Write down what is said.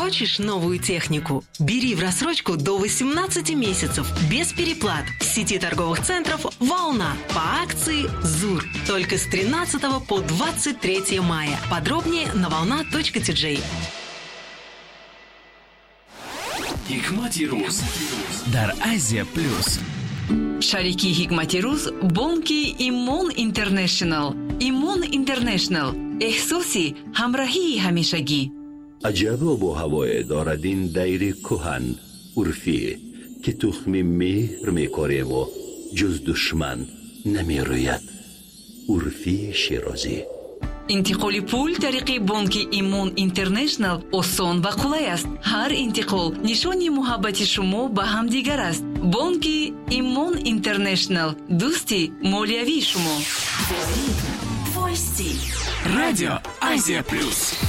Хочешь новую технику? Бери в рассрочку до 18 месяцев, без переплат, в сети торговых центров «Волна» по акции «ЗУР». Только с 13 по 23 мая. Подробнее на volna.tj. Hikmati Ruz дар Азия Плюс. Шарики Hikmati Ruz бонки Имон Интернешнл. Имон Интернешнл. احساسی همراهی همیشگی. عجب آب و هوای دارد این دیر کهن عرفی که تخم مهر میکاره و جز دشمن نمیروید. عرفی شیرازی. انتقال پول طریق بانک ایمون اینترنشنل آسان و قولای است. هر انتقال نشانی محبت شما به هم دیگر است. بانک ایمون اینترنشنل، دوستی مالیوی شما. Радио Азия Плюс.